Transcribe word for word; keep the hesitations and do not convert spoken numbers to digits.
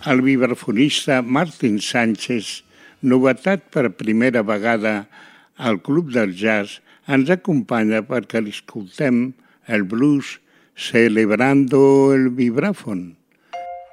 El vibrafonista Martin Sánchez, novetat per primera vegada al Club del Jazz, ens acompanya perquè l'escoltem el blues Celebrando el Vibràfon.